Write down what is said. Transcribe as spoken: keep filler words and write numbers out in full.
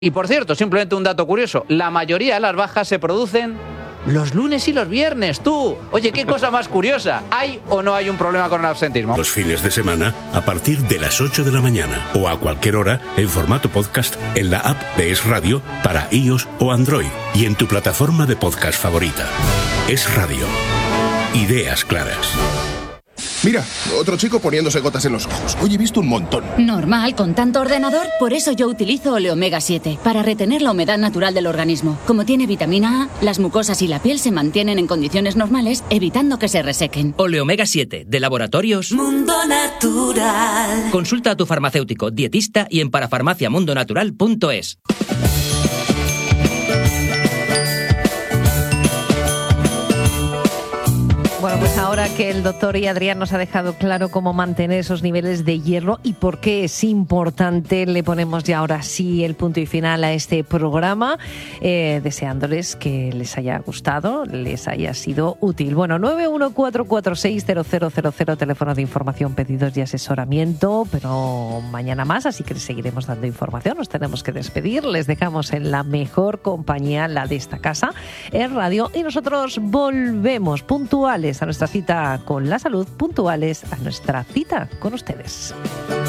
Y por cierto, simplemente un dato curioso, la mayoría de las bajas se producen los lunes y los viernes, tú. Oye, qué cosa más curiosa. ¿Hay o no hay un problema con el absentismo? Los fines de semana, a partir de las ocho de la mañana o a cualquier hora, en formato podcast, en la app de Es Radio para iOS o Android y en tu plataforma de podcast favorita. Es Radio. Ideas claras. Mira, otro chico poniéndose gotas en los ojos. Hoy he visto un montón. Normal, con tanto ordenador. Por eso yo utilizo Oleomega siete, para retener la humedad natural del organismo. Como tiene vitamina A, las mucosas y la piel se mantienen en condiciones normales, evitando que se resequen. Oleomega siete, de Laboratorios Mundo Natural. Consulta a tu farmacéutico, dietista y en parafarmacia mundo natural punto es. Bueno, pues ahora que el doctor y Adrián nos ha dejado claro cómo mantener esos niveles de hierro y por qué es importante, le ponemos ya ahora sí el punto y final a este programa, eh, deseándoles que les haya gustado, les haya sido útil. Bueno, nueve uno cuatro cuatro seis cero cero cero cero, teléfono de información, pedidos y asesoramiento, pero mañana más, así que les seguiremos dando información. Nos tenemos que despedir, les dejamos en la mejor compañía, la de esta casa, en radio, y nosotros volvemos puntuales a nuestra cita con la salud, puntuales a nuestra cita con ustedes.